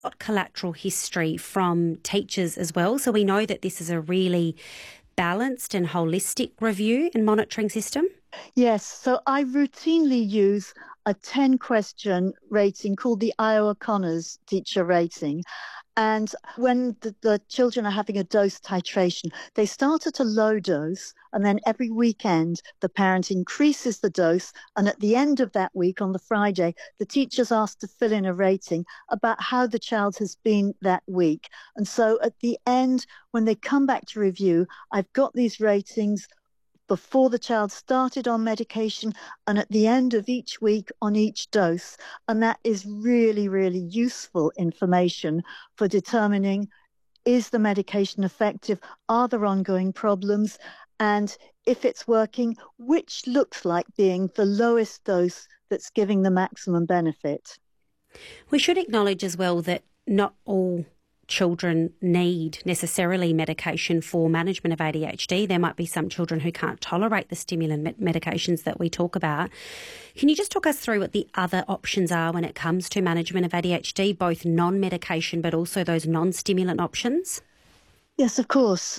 collateral history from teachers as well. So we know that this is a really balanced and holistic review and monitoring system. Yes, so I routinely use a 10-question rating called the Iowa Connors teacher rating. And when the children are having a dose titration, they start at a low dose, and then every weekend the parent increases the dose. And at the end of that week, on the Friday, the teacher's asked to fill in a rating about how the child has been that week. And so at the end, when they come back to review, I've got these ratings before the child started on medication and at the end of each week on each dose. And that is really, really useful information for determining, is the medication effective? Are there ongoing problems? And if it's working, which looks like being the lowest dose that's giving the maximum benefit. We should acknowledge as well that not all children need necessarily medication for management of ADHD. There might be some children who can't tolerate the stimulant medications that we talk about. Can you just talk us through what the other options are when it comes to management of ADHD, both non-medication but also those non-stimulant options? Yes, of course.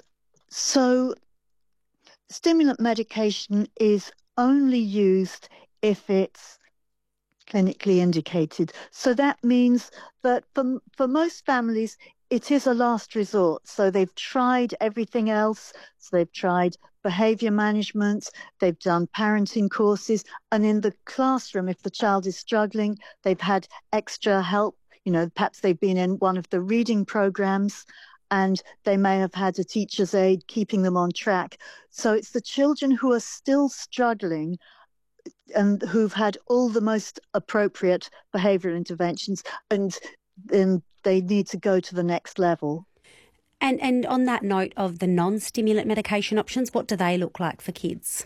So stimulant medication is only used if it's clinically indicated. So that means that for most families, it is a last resort. So they've tried everything else. So they've tried behaviour management, they've done parenting courses, and in the classroom, if the child is struggling, they've had extra help. Perhaps they've been in one of the reading programs, and they may have had a teacher's aide keeping them on track. So it's the children who are still struggling and who've had all the most appropriate behavioural interventions, and then they need to go to the next level. And on that note of the non-stimulant medication options, what do they look like for kids?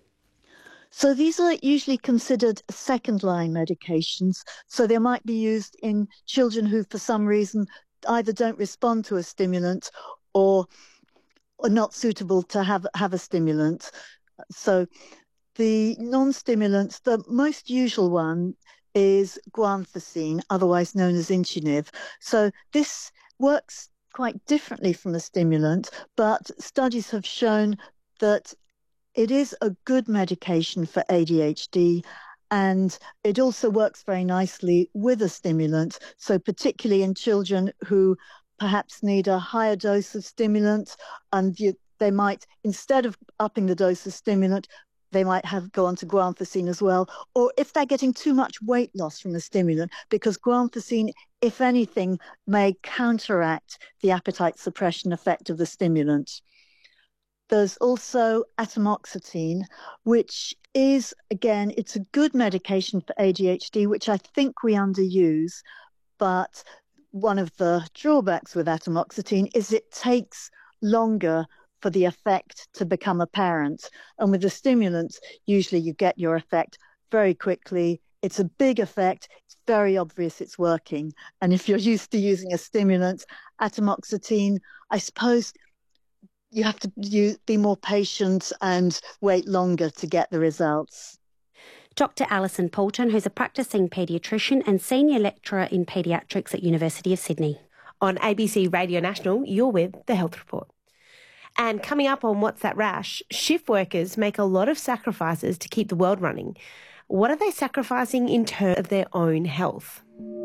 So these are usually considered second-line medications. So they might be used in children who, for some reason, either don't respond to a stimulant or are not suitable to have a stimulant. So the non-stimulants, the most usual one is guanfacine, otherwise known as Incuniv. So this works quite differently from a stimulant, but studies have shown that it is a good medication for ADHD, and it also works very nicely with a stimulant. So particularly in children who perhaps need a higher dose of stimulant, and they might, instead of upping the dose of stimulant, they might go on to guanfacine as well. Or if they're getting too much weight loss from the stimulant, because guanfacine, if anything, may counteract the appetite suppression effect of the stimulant. There's also atomoxetine, which is, again, it's a good medication for ADHD, which I think we underuse. But one of the drawbacks with atomoxetine is it takes longer for the effect to become apparent. And with the stimulants, usually you get your effect very quickly. It's a big effect. It's very obvious it's working. And if you're used to using a stimulant, atomoxetine, I suppose you have to be more patient and wait longer to get the results. Dr. Alison Poulton, who's a practicing paediatrician and senior lecturer in paediatrics at University of Sydney. On ABC Radio National, you're with The Health Report. And coming up on What's That Rash, shift workers make a lot of sacrifices to keep the world running. What are they sacrificing in terms of their own health?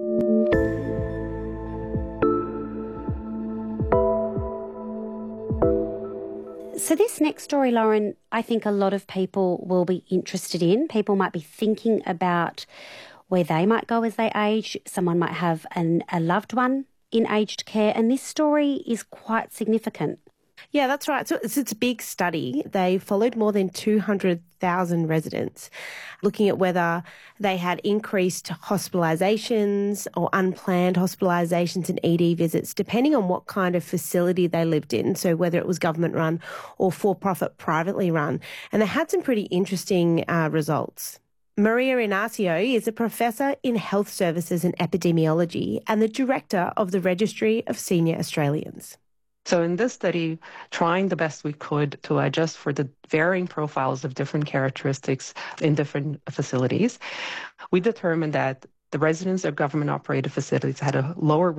So this next story, Lauren, I think a lot of people will be interested in. People might be thinking about where they might go as they age. Someone might have a loved one in aged care, and this story is quite significant. Yeah, that's right. So it's a big study. They followed more than 200,000 residents, looking at whether they had increased hospitalisations or unplanned hospitalisations and ED visits, depending on what kind of facility they lived in, so whether it was government-run or for-profit privately run. And they had some pretty interesting results. Maria Inacio is a professor in health services and epidemiology and the director of the Registry of Senior Australians. So in this study, trying the best we could to adjust for the varying profiles of different characteristics in different facilities, we determined that the residents of government-operated facilities had a lower